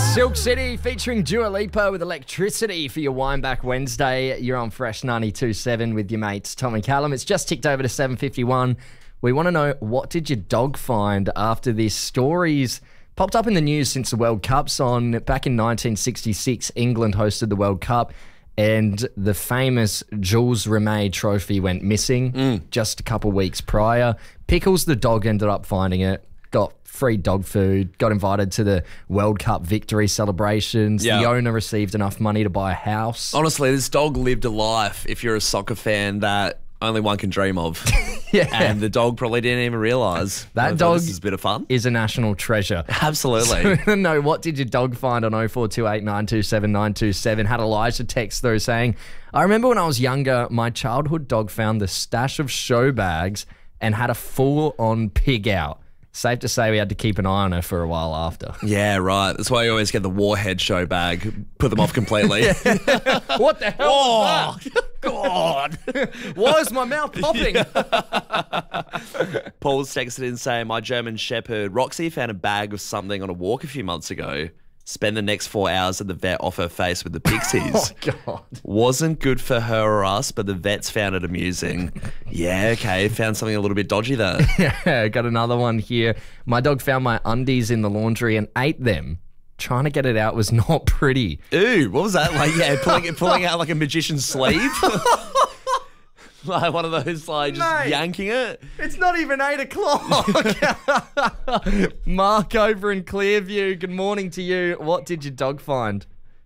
Silk City featuring Dua Lipa with Electricity for your Wind Back Wednesday. You're on Fresh 92.7 with your mates Tommy Callum. It's just ticked over to 7:51. We want to know, what did your dog find after this? Stories popped up in the news since the World Cup's on. Back in 1966, England hosted the World Cup and the famous Jules Rimet trophy went missing just a couple weeks prior. Pickles, the dog, ended up finding it, got free dog food, got invited to the World Cup victory celebrations. Yeah. The owner received enough money to buy a house. Honestly, this dog lived a life, if you're a soccer fan, that only one can dream of. Yeah. And the dog probably didn't even realise. That dog this is a bit of fun. is a national treasure. Absolutely. So, no, what did your dog find on 0428 927 927? Had Elijah text through saying, I remember when I was younger, my childhood dog found the stash of show bags and had a full-on pig out. Safe to say we had to keep an eye on her for a while after. Yeah, right. That's why you always get the Warhead show bag, put them off completely. What the hell was that? God. Why is my mouth popping? Paul's texted in saying, my German Shepherd, Roxy, found a bag of something on a walk a few months ago. Spend the next 4 hours at the vet off her face with the pixies. Oh, God. Wasn't good for her or us, but the vets found it amusing. Yeah, okay. Found something a little bit dodgy there. Yeah, got another one here. My dog found my undies in the laundry and ate them. Trying to get it out was not pretty. Ooh, what was that? Like, yeah, pulling out like a magician's sleeve? Like one of those, like, just Mate. yanking it? It's not even 8 o'clock. Mark over in Clearview, good morning to you. What did your dog find?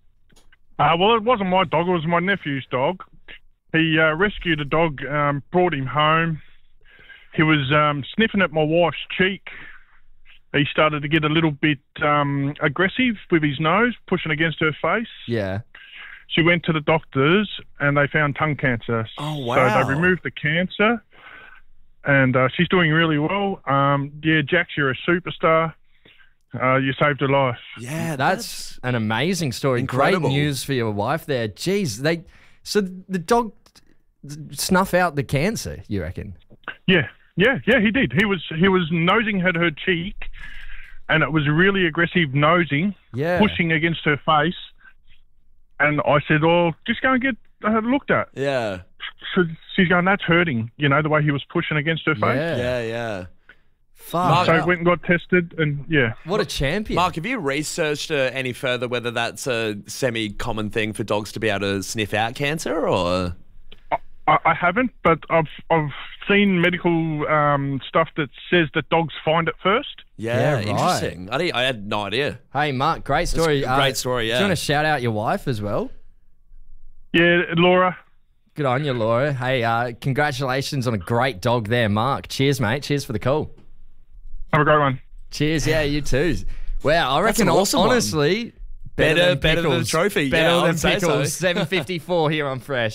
Well, it wasn't my dog. It was my nephew's dog. He rescued a dog, brought him home. He was sniffing at my wife's cheek. He started to get a little bit aggressive with his nose, pushing against her face. Yeah. She went to the doctors and they found tongue cancer. Oh, wow. So they removed the cancer and she's doing really well. Yeah, Jax, you're a superstar. You saved her life. Yeah, That's an amazing story. incredible. Great news for your wife there. Jeez, so the dog snuff out the cancer, you reckon? Yeah, he did. He was nosing at her cheek and it was really aggressive nosing, Yeah. pushing against her face. And I said, oh, just go and get looked at. Yeah. So she's going, that's hurting, you know, the way he was pushing against her face. Yeah. Fuck. So went and got tested and, yeah. What a champion. Mark, have you researched any further whether that's a semi-common thing for dogs to be able to sniff out cancer, or...? I haven't, but I've seen medical stuff that says that dogs find it first. Yeah, right. interesting. I had no idea. Hey, Mark, great story. a great story, yeah. Do you want to shout out your wife as well? Yeah, Laura. Good on you, Laura. Hey, congratulations on a great dog there, Mark. Cheers, mate. Cheers for the call. Have a great one. Cheers. Yeah, you too. Wow, I reckon, an awesome one. honestly, Better than the Pickles. trophy. Better Yeah, I than would say so. Pickles. 7:54 here on Fresh.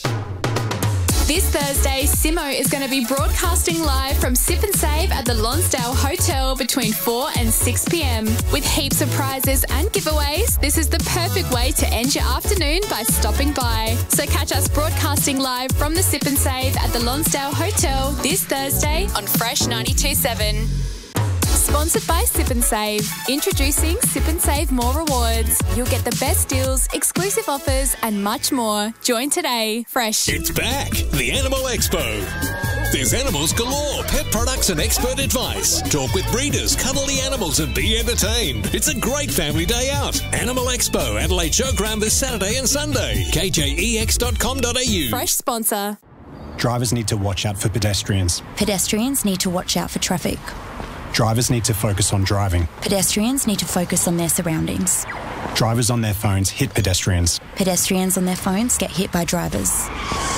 This Thursday, Simo is going to be broadcasting live from Sip and Save at the Lonsdale Hotel between 4 and 6 p.m. With heaps of prizes and giveaways, this is the perfect way to end your afternoon by stopping by. So catch us broadcasting live from the Sip and Save at the Lonsdale Hotel this Thursday on Fresh 92.7. Sponsored by Sip and Save. Introducing Sip and Save More Rewards. You'll get the best deals, exclusive offers, and much more. Join today. Fresh. It's back, the Animal Expo. There's animals galore, pet products and expert advice. Talk with breeders, cuddle the animals and be entertained. It's a great family day out. Animal Expo, Adelaide Showground this Saturday and Sunday. kjex.com.au. Fresh sponsor. Drivers need to watch out for pedestrians. Pedestrians need to watch out for traffic. Drivers need to focus on driving. Pedestrians need to focus on their surroundings. Drivers on their phones hit pedestrians. Pedestrians on their phones get hit by drivers.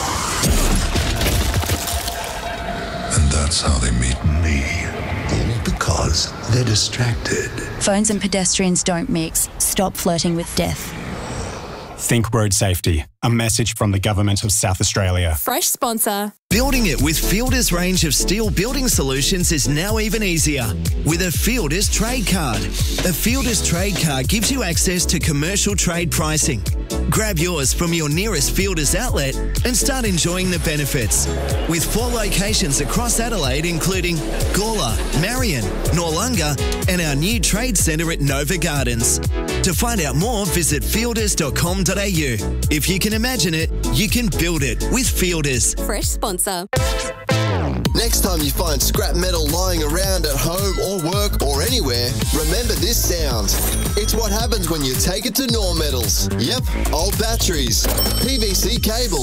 And that's how they meet me. All because they're distracted. Phones and pedestrians don't mix. Stop flirting with death. Think road safety. A message from the Government of South Australia. Fresh sponsor. Building it with Fielder's range of steel building solutions is now even easier with a Fielder's Trade Card. A Fielder's Trade Card gives you access to commercial trade pricing. Grab yours from your nearest Fielder's outlet and start enjoying the benefits. With 4 locations across Adelaide, including Gawler, Marion, Noarlunga, and our new trade centre at Nova Gardens. To find out more, visit fielders.com.au. If you can imagine it, you can build it with Fielders. Fresh sponsor. Next time you find scrap metal lying around at home or work or anywhere, remember this sound. It's what happens when you take it to Normetals. Yep, old batteries, PVC cables,